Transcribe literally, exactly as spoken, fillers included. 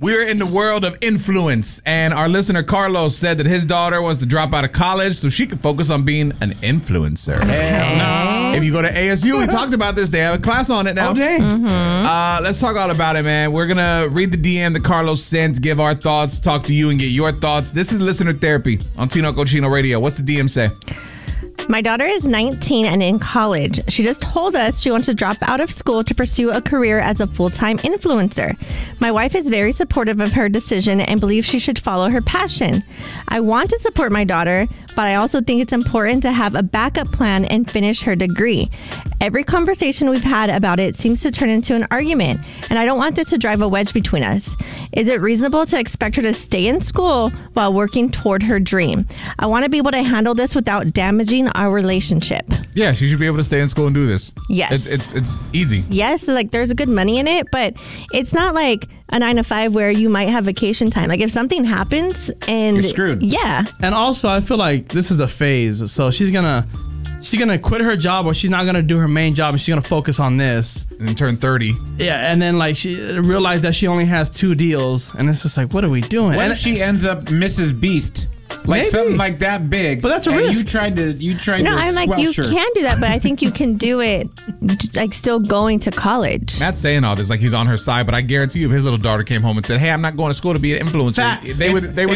We're in the world of influence, and our listener Carlos said that his daughter wants to drop out of college so she can focus on being an influencer. Hell no. If you go to A S U, we talked about this. They have a class on it now. Oh, dang. Mm-hmm. Uh, let's talk all about it, man. We're going to read the D M that Carlos sent, give our thoughts, talk to you, and get your thoughts. This is Listener Therapy on Tino Cochino Radio. What's the D M say? My daughter is nineteen and in college. She just told us she wants to drop out of school to pursue a career as a full-time influencer. My wife is very supportive of her decision and believes she should follow her passion. I want to support my daughter, but I also think it's important to have a backup plan and finish her degree. Every conversation we've had about it seems to turn into an argument, and I don't want this to drive a wedge between us. Is it reasonable to expect her to stay in school while working toward her dream? I want to be able to handle this without damaging our relationship. Yeah, she should be able to stay in school and do this. Yes. It's it's, it's easy. Yes, like there's good money in it, but it's not like a nine to five where you might have vacation time. Like if something happens and You're screwed. Yeah. And also, I feel like this is a phase. So she's gonna she's gonna quit her job, or she's not gonna do her main job, and she's gonna focus on this. And then turn thirty. Yeah, and then like she realized that she only has two deals, and it's just like, what are we doing? What and if she ends up Missus Beast? Like Maybe. something like that big. But that's a and risk. You tried to you tried No, to I'm like, squelch you her. can do that, but I think you can do it like still going to college. Matt's saying all this like he's on her side, but I guarantee you if his little daughter came home and said, hey, I'm not going to school to be an influencer, Facts. they would they would